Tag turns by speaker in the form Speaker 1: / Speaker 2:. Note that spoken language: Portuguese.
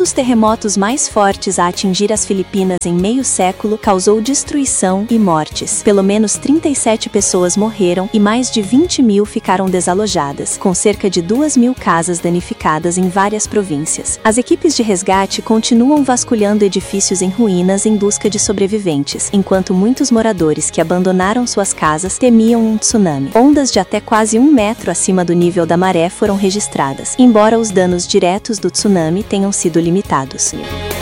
Speaker 1: dos terremotos mais fortes a atingir as Filipinas em meio século, causou destruição e mortes. Pelo menos 37 pessoas morreram e mais de 20.000 ficaram desalojadas, com cerca de 2.000 casas danificadas em várias províncias. As equipes de resgate continuam vasculhando edifícios em ruínas em busca de sobreviventes, enquanto muitos moradores que abandonaram suas casas temiam um tsunami. Ondas de até quase 1 metro acima do nível da maré foram registradas, embora os danos diretos do tsunami tenham sido limitados.